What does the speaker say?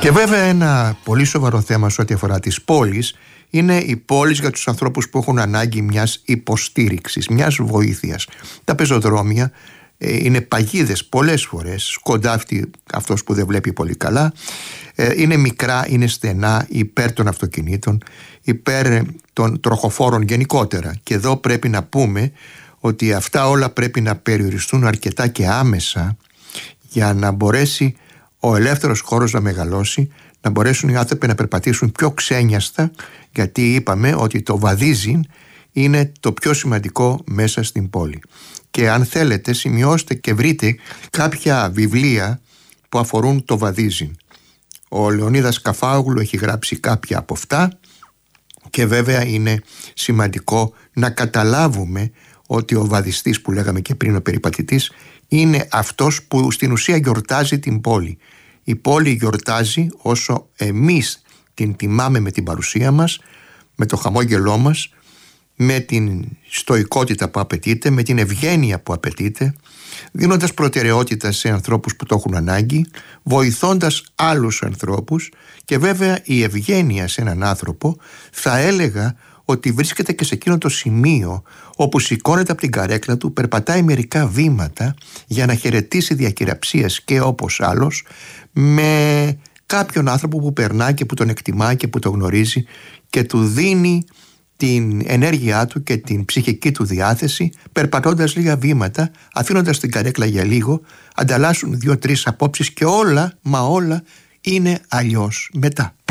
Και βέβαια ένα πολύ σοβαρό θέμα σε ό,τι αφορά τις πόλεις είναι οι πόλεις για τους ανθρώπους που έχουν ανάγκη μιας υποστήριξης, μιας βοήθειας. Τα πεζοδρόμια είναι παγίδες πολλές φορές, σκοντάφτει αυτός που δεν βλέπει πολύ καλά, είναι μικρά, είναι στενά, υπέρ των αυτοκινήτων, υπέρ των τροχοφόρων γενικότερα. Και εδώ πρέπει να πούμε ότι αυτά όλα πρέπει να περιοριστούν αρκετά και άμεσα για να μπορέσει ο ελεύθερος χώρος να μεγαλώσει, να μπορέσουν οι άνθρωποι να περπατήσουν πιο ξένιαστα, γιατί είπαμε ότι το βαδίζιν είναι το πιο σημαντικό μέσα στην πόλη. Και αν θέλετε σημειώστε και βρείτε κάποια βιβλία που αφορούν το βαδίζιν. Ο Λεωνίδας Καφάγλου έχει γράψει κάποια από αυτά και βέβαια είναι σημαντικό να καταλάβουμε ότι ο βαδιστής που λέγαμε και πριν, ο περιπατητής, είναι αυτός που στην ουσία γιορτάζει την πόλη. Η πόλη γιορτάζει όσο εμείς την τιμάμε με την παρουσία μας, με το χαμόγελό μας, με την στοικότητα που απαιτείται, με την ευγένεια που απαιτείται, δίνοντας προτεραιότητα σε ανθρώπους που το έχουν ανάγκη, βοηθώντας άλλους ανθρώπους, και βέβαια η ευγένεια σε έναν άνθρωπο θα έλεγα ότι βρίσκεται και σε εκείνο το σημείο όπου σηκώνεται από την καρέκλα του, περπατάει μερικά βήματα για να χαιρετήσει διακυραψίας και όπως άλλος με κάποιον άνθρωπο που περνά και που τον εκτιμά και που τον γνωρίζει και του δίνει την ενέργειά του και την ψυχική του διάθεση, περπατώντας λίγα βήματα, αφήνοντας την καρέκλα για λίγο, ανταλλάσσουν 2-3 απόψεις και όλα, μα όλα είναι αλλιώς μετά.